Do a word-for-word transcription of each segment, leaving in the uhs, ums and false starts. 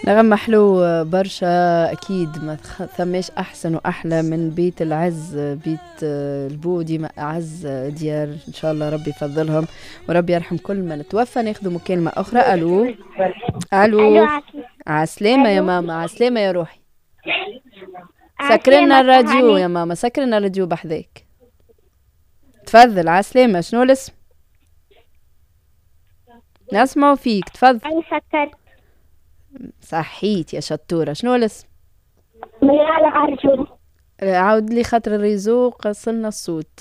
نغم حلو برشا. أكيد ما تخ- ثماش أحسن وأحلى من بيت العز، بيت البو ديما أعز ديار. إن شاء الله ربي يفضلهم وربي يرحم كل من توفى. ناخذ مكالمة أخرى. ألو الو ألو. عسل. عسلامة يا الو ماما، عسلامة يا روحي. عسلامة سكرنا الراديو صهاني. يا ماما، سكرنا الراديو بحذاك. تفضل. عسلامة، شنو الاسم؟ نسمعوا فيك، تفضل. أنا سكرت. صحيت يا شطورة. شنو الاسم؟ ميرال عرجون. عاود لي خاطر الريزو قصلنا الصوت.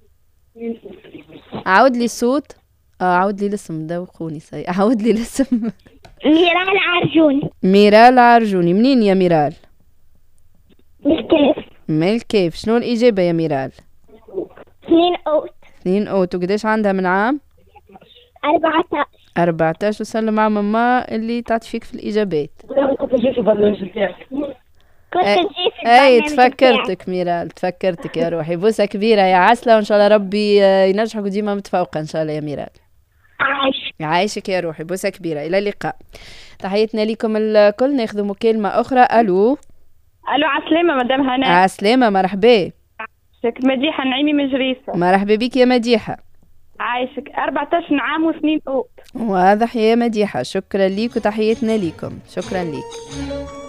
عاود لي الصوت. اه عاود لي الاسم، دوقوني سي. عاود لي الاسم. ميرال عرجون. ميرال عرجوني. منين يا ميرال؟ بالكيف. من الكيف. شنو الإجابة يا ميرال؟ اثنين أوت. اثنين أوت. وقداش عندها من عام؟ أربعة عشر. أربعتاش. وسلم مع ماما اللي تعطي فيك في الإجابات. كنت نجي في البرنامج اي بتاعك. تفكرتك ميرال، تفكرتك يا روحي. بوسة كبيرة يا عسلة، وإن شاء الله ربي آه، ينجحك وديما متفوقة إن شاء الله يا ميرال. عايش. عايشك يا روحي. بوسة كبيرة. إلى اللقاء. تحياتنا لكم الكل. ناخذ مكالمة أخرى. ألو. الو عسلامة مدام هناء. عسلامة، مرحبا. شك مديحة نعيمي من جريسة. مرحبا بك يا مديحة. عايشك. أربعة عشر عام وسنين أوت. واضح يا مديحة. شكرا ليك وتحياتنا ليكم. شكرا ليك.